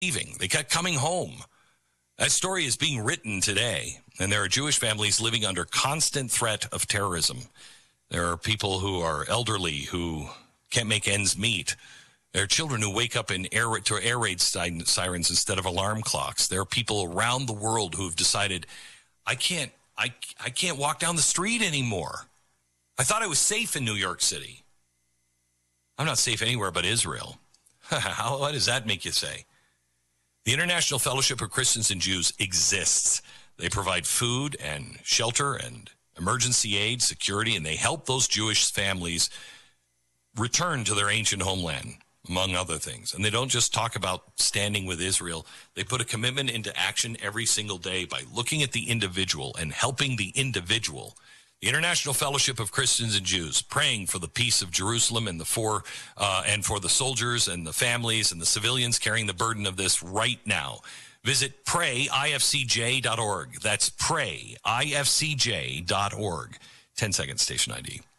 leaving. They kept coming home. That story is being written today, and there are Jewish families living under constant threat of terrorism. There are people who are elderly who can't make ends meet. There are children who wake up to air raid sirens instead of alarm clocks. There are people around the world who have decided, I can't walk down the street anymore. I thought I was safe in New York City. I'm not safe anywhere but Israel. What does that make you say? The International Fellowship of Christians and Jews exists. They provide food and shelter and emergency aid, security, and they help those Jewish families return to their ancient homeland, among other things. And they don't just talk about standing with Israel. They put a commitment into action every single day by looking at the individual and helping the individual. The International Fellowship of Christians and Jews, praying for the peace of Jerusalem and for the soldiers and the families and the civilians carrying the burden of this right now. Visit prayifcj.org. That's prayifcj.org. 10 seconds, station ID.